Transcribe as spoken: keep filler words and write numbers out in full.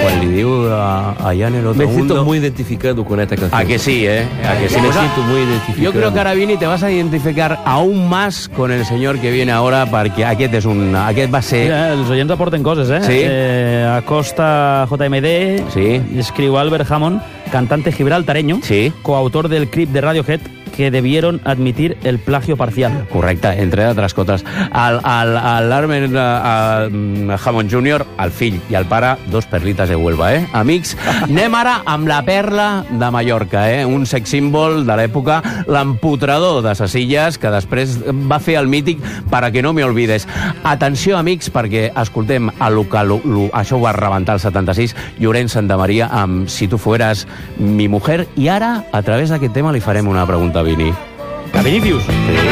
quan li diu a, allá en el otro Me mundo... siento muy identificado con esta canción. A que sí, ¿eh? A que sí. Me Pues, siento muy identificado. yo creo que ahora, Vini, te vas a identificar aún más con el señor que viene ahora, perquè aquest és un... Aquest va ser... Mira, els oients aporten coses, eh? Sí. eh Acosta J M D, Sí. escriu Albert Hammond, cantante gibraltareño, Sí. coautor del clip de Radiohead, que debieron admitir el plagio parcial. Correcte, entre altres coses. L'Armen Hammond júnior, el fill i el pare, dos perlites de Huelva, eh? Amics, anem ara amb la perla de Mallorca, eh? Un sex símbol de l'època, l'empotrador de ses illes, que després va fer el mític Para que no me olvides. Atenció, amics, perquè escoltem el local, això ho va rebentar el setanta-sis, Llorenç Santamaria amb Si tu fueras mi mujer, i ara, a través d'aquest tema, li farem una pregunta a Vini. A Vinicius. Sí.